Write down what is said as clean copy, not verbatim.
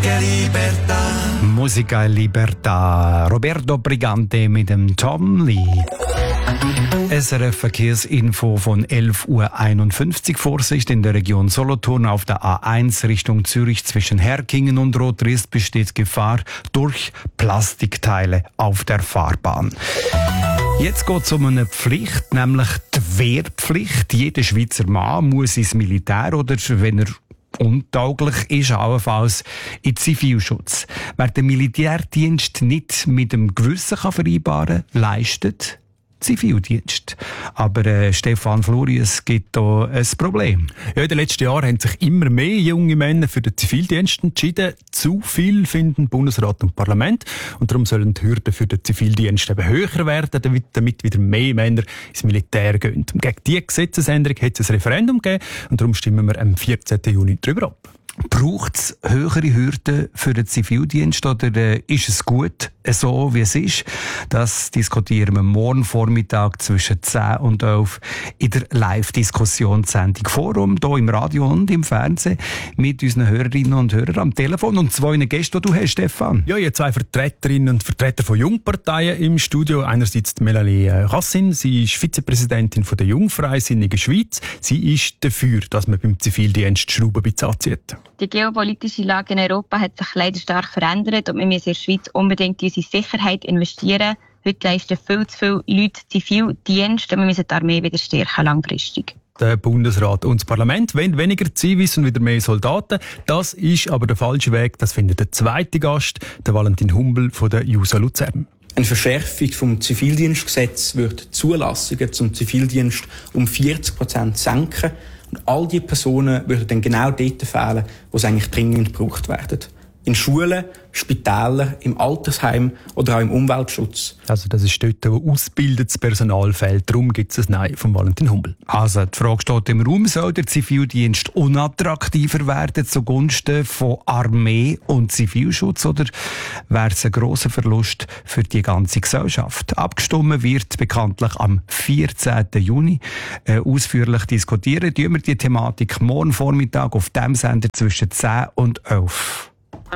Musica e Libertà. Roberto Brigante mit dem Tom Lee. SRF Verkehrsinfo von 11.51 Uhr. Vorsicht in der Region Solothurn auf der A1 Richtung Zürich zwischen Herkingen und Rotrist besteht Gefahr durch Plastikteile auf der Fahrbahn. Jetzt geht es um eine Pflicht, nämlich die Wehrpflicht. Jeder Schweizer Mann muss ins Militär oder, wenn er untauglich ist, allenfalls in Zivilschutz. Wer den Militärdienst nicht mit dem Gewissen vereinbaren kann, leistet Zivildienst. Aber Stefan Fluri, es gibt da ein Problem. Ja, in den letzten Jahren haben sich immer mehr junge Männer für den Zivildienst entschieden. Zu viel finden Bundesrat und Parlament. Und darum sollen die Hürden für den Zivildienst eben höher werden, damit wieder mehr Männer ins Militär gehen. Und gegen diese Gesetzesänderung hat es ein Referendum gegeben. Und darum stimmen wir am 14. Juni darüber ab. Braucht es höhere Hürden für den Zivildienst oder ist es gut, so wie es ist? Das diskutieren wir morgen Vormittag zwischen 10 und 11 in der Live-Diskussionssendung Forum, hier im Radio und im Fernsehen, mit unseren Hörerinnen und Hörern am Telefon und zwei Gäste, die du hast, Stefan. Ja, ihr zwei Vertreterinnen und Vertreter von Jungparteien im Studio. Einerseits Melanie Rassin, sie ist Vizepräsidentin von der Jungfreisinnigen Schweiz. Sie ist dafür, dass man beim Zivildienst Schrauben ein bisschen anzieht. Die geopolitische Lage in Europa hat sich leider stark verändert und wir müssen in der Schweiz unbedingt in unsere Sicherheit investieren. Heute leisten viel zu viele Leute Zivildienst und wir müssen die Armee wieder stärken langfristig. Der Bundesrat und das Parlament wollen weniger Zivis und wieder mehr Soldaten. Das ist aber der falsche Weg. Das findet der zweite Gast, der Valentin Humbel von der JUSO Luzern. Eine Verschärfung vom Zivildienstgesetz wird Zulassungen zum Zivildienst um 40% senken. Und all die Personen würden dann genau dort fehlen, wo sie eigentlich dringend gebraucht werden. In Schulen, Spitälern, im Altersheim oder auch im Umweltschutz. Also das ist dort, wo ausgebildetes Personal fehlt. Darum gibt es ein Nein von Valentin Humbel. Also die Frage steht im Raum, soll der Zivildienst unattraktiver werden zugunsten von Armee und Zivilschutz oder wäre es ein grosser Verlust für die ganze Gesellschaft? Abgestimmt wird bekanntlich am 14. Juni. Ausführlich diskutieren wir die Thematik morgen Vormittag auf dem Sender zwischen 10 und 11.